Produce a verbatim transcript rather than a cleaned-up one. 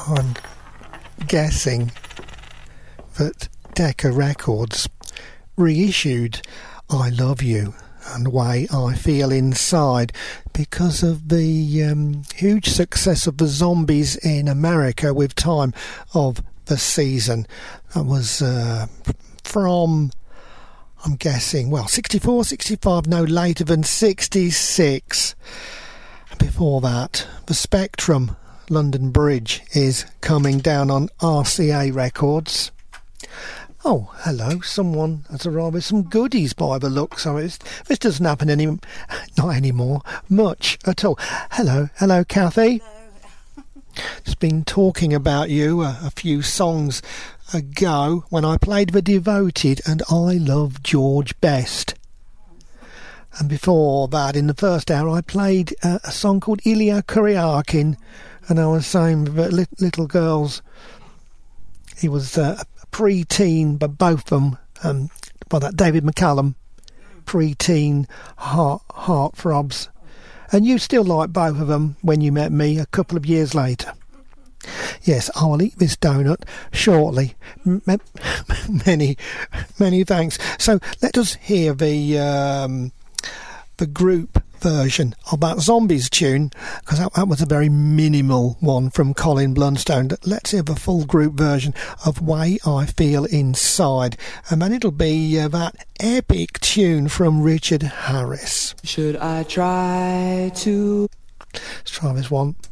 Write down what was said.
I'm guessing that Decca Records reissued I Love You and Way I Feel Inside because of the um, huge success of the Zombies in America with Time of the Season. That was uh, from, I'm guessing, well, sixty-four, sixty-five, no later than sixty-six. Before that, the Spectrum London Bridge is coming down on R C A Records. Oh, hello, someone has arrived with some goodies by the looks of it. This doesn't happen any, not anymore, much at all. Hello, hello, Kathy. Hello. Just been talking about you a, a few songs ago when I played The Devoted and I Love George Best. And before that, in the first hour, I played uh, a song called Ilya Kuryakin, and I was saying that li- little girls, he was uh, a pre-teen, but both of them, um, well, that David McCallum, pre-teen heart heartthrobs. And you still like both of them when you met me a couple of years later. Yes, I will eat this donut shortly. M- many, many thanks. So let us hear the um, the group version of that Zombies tune, because that, that was a very minimal one from Colin Blunstone. Let's hear the full group version of Way I Feel Inside, and then it'll be uh, that epic tune from Richard Harris. Should I try to... Let's try this one.